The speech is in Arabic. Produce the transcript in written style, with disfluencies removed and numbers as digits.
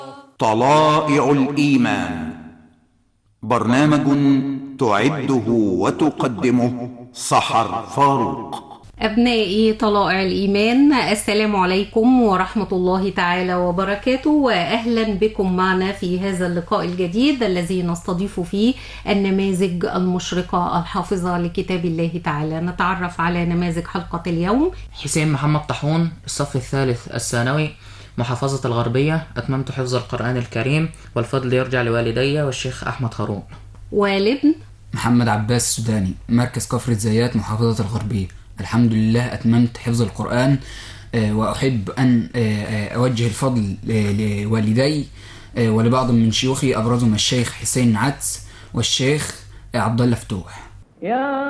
طلائع الإيمان، برنامج تعده وتقدمه سحر فاروق. أبنائي طلائع الإيمان، السلام عليكم ورحمة الله تعالى وبركاته، وأهلا بكم معنا في هذا اللقاء الجديد الذي نستضيف فيه النماذج المشرقة الحافظة لكتاب الله تعالى. نتعرف على نماذج حلقة اليوم. حسين محمد طاحون، الصف الثالث الثانوي، محافظة الغربية، أتممت حفظ القرآن الكريم والفضل يرجع لوالدي والشيخ أحمد خروق. والابن محمد عباس السوداني، مركز كفر الزيات، محافظة الغربية، الحمد لله أتممت حفظ القرآن. وأحب أن أوجه الفضل لوالدي ولبعض من شيوخي، أبرزهم الشيخ حسين عدس والشيخ عبد الله فتوح.